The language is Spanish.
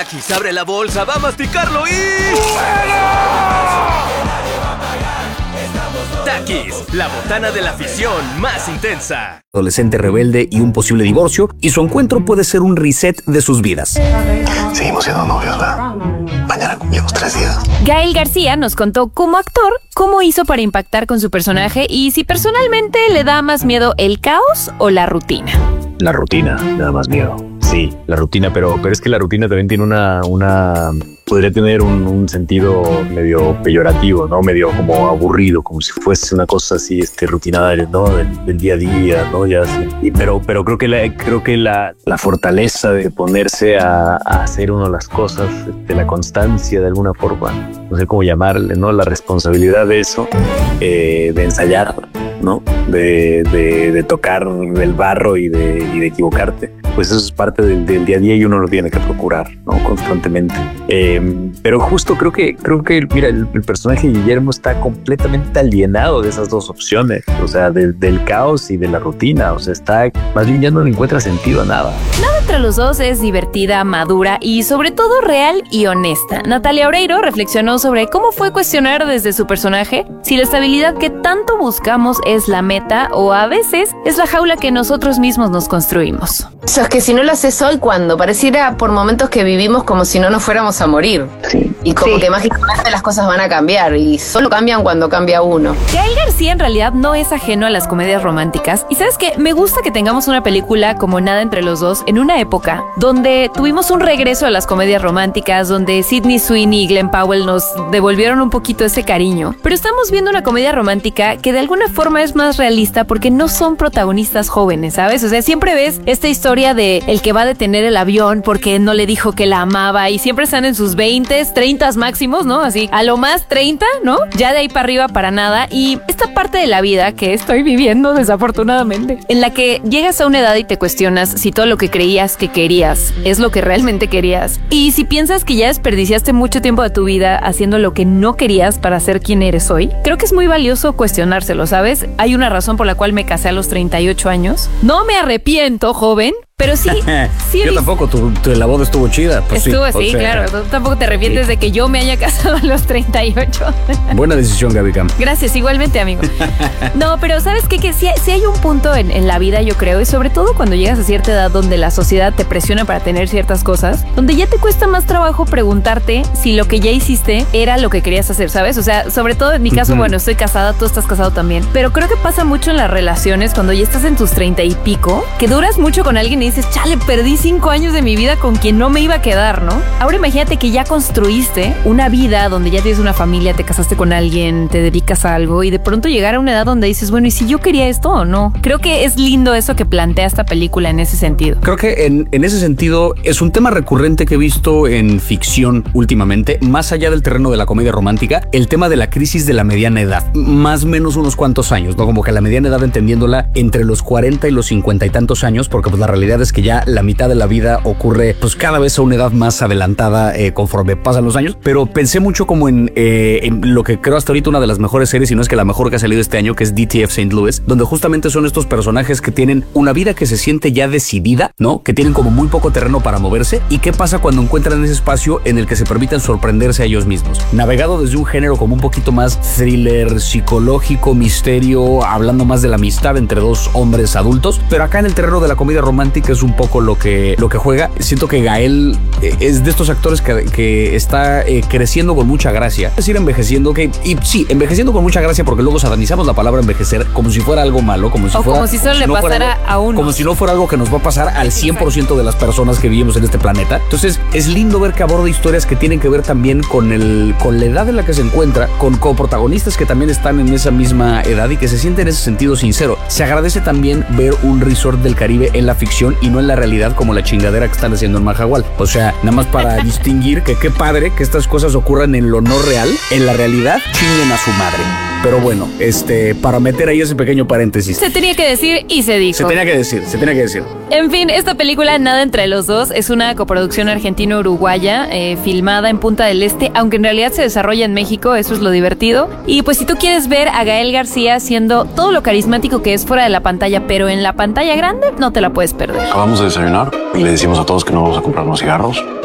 Takis abre la bolsa, va a masticarlo y... Takis, la botana de la afición más intensa. Adolescente rebelde y un posible divorcio, y su encuentro puede ser un reset de sus vidas. Seguimos siendo novios, ¿verdad? Mañana cumplimos 3 días. Gael García nos contó como actor cómo hizo para impactar con su personaje y si personalmente le da más miedo el caos o la rutina. La rutina, nada más miedo. Sí, la rutina, pero es que la rutina también tiene podría tener un sentido medio peyorativo, ¿no? Medio como aburrido, como si fuese una cosa así, rutinaria, ¿no? Del día a día, ¿no? Ya sí. Pero creo que la fortaleza de ponerse a hacer uno las cosas, la constancia de alguna forma, no sé cómo llamarle, ¿no? La responsabilidad de eso, de ensayar, ¿no? De tocar el barro y de equivocarte. Pues eso es parte del día a día y uno lo tiene que procurar, ¿no? Constantemente. Pero justo creo que mira, el personaje de Guillermo está completamente alienado de esas dos opciones, o sea, del caos y de la rutina. O sea, más bien ya no le encuentra sentido a nada. Nada entre los dos es divertida, madura y sobre todo real y honesta. Natalia Oreiro reflexionó sobre cómo fue cuestionar desde su personaje si la estabilidad que tanto buscamos es la meta o a veces es la jaula que nosotros mismos nos construimos. Eso es que si no lo haces hoy, cuando pareciera por momentos que vivimos como si no nos fuéramos a morir. Sí. Y como que mágicamente las cosas van a cambiar y solo cambian cuando cambia uno. Gael García en realidad no es ajeno a las comedias románticas y ¿sabes qué? Me gusta que tengamos una película como Nada entre los dos en una época donde tuvimos un regreso a las comedias románticas, donde Sydney Sweeney y Glenn Powell nos devolvieron un poquito ese cariño, pero estamos viendo una comedia romántica que de alguna forma es más realista porque no son protagonistas jóvenes, ¿sabes? O sea, siempre ves esta historia de el que va a detener el avión porque no le dijo que la amaba y siempre están en sus 20s, 30s máximos, ¿no? Así, a lo más 30, ¿no? Ya de ahí para arriba para nada. Y esta parte de la vida que estoy viviendo desafortunadamente, en la que llegas a una edad y te cuestionas si todo lo que creías que querías es lo que realmente querías. Y si piensas que ya desperdiciaste mucho tiempo de tu vida haciendo lo que no querías para ser quien eres hoy, creo que es muy valioso cuestionárselo, ¿sabes? Hay una razón por la cual me casé a los 38 años. No me arrepiento, joven. Pero sí, Yo tampoco, la boda estuvo chida. Pues estuvo sí, así, o sea, claro. Tú tampoco te arrepientes de que yo me haya casado a los 38. Buena decisión, Gaby Cam. Gracias, igualmente, amigo. No, pero ¿sabes qué? Que sí hay un punto en la vida, yo creo, y sobre todo cuando llegas a cierta edad donde la sociedad te presiona para tener ciertas cosas, donde ya te cuesta más trabajo preguntarte si lo que ya hiciste era lo que querías hacer, ¿sabes? O sea, sobre todo en mi caso, bueno, estoy casada, tú estás casado también, pero creo que pasa mucho en las relaciones cuando ya estás en tus 30 y pico, que duras mucho con alguien y dices, chale, perdí 5 años de mi vida con quien no me iba a quedar, ¿no? Ahora imagínate que ya construiste una vida donde ya tienes una familia, te casaste con alguien, te dedicas a algo y de pronto llegar a una edad donde dices, bueno, ¿y si yo quería esto o no? Creo que es lindo eso que plantea esta película en ese sentido. Creo que en ese sentido es un tema recurrente que he visto en ficción últimamente, más allá del terreno de la comedia romántica, el tema de la crisis de la mediana edad, más o menos unos cuantos años, ¿no? Como que la mediana edad entendiéndola entre los 40 y los 50 y tantos años, porque pues la realidad es que ya la mitad de la vida ocurre pues cada vez a una edad más adelantada conforme pasan los años, pero pensé mucho como en lo que creo hasta ahorita una de las mejores series, y no es que la mejor que ha salido este año, que es DTF St. Louis, donde justamente son estos personajes que tienen una vida que se siente ya decidida, ¿no? Que tienen como muy poco terreno para moverse, y qué pasa cuando encuentran ese espacio en el que se permiten sorprenderse a ellos mismos, navegado desde un género como un poquito más thriller, psicológico, misterio, hablando más de la amistad entre dos hombres adultos, pero acá en el terreno de la comedia romántica es un poco lo que juega. Siento que Gael es de estos actores que está creciendo con mucha gracia, es decir, envejeciendo, y sí, envejeciendo con mucha gracia, porque luego satanizamos la palabra envejecer como si fuera algo malo, como si solo le pasara a uno, como si no fuera algo que nos va a pasar al 100% de las personas que vivimos en este planeta. Entonces es lindo ver que aborda historias que tienen que ver también con la edad en la que se encuentra, con coprotagonistas que también están en esa misma edad y que se sienten en ese sentido sincero. Se agradece también ver un resort del Caribe en la ficción y no en la realidad como la chingadera que están haciendo en Mahahual. O sea, nada más para distinguir que qué padre que estas cosas ocurran en lo no real, en la realidad chinguen a su madre. Pero bueno, para meter ahí ese pequeño paréntesis. Se tenía que decir y se dijo. Se tenía que decir. En fin, esta película Nada entre los dos es una coproducción argentino-uruguaya filmada en Punta del Este, aunque en realidad se desarrolla en México, eso es lo divertido. Y pues si tú quieres ver a Gael García siendo todo lo carismático que es fuera de la pantalla, pero en la pantalla grande, no te la puedes perder. Acabamos de desayunar y le decimos a todos que no vamos a comprarnos cigarros.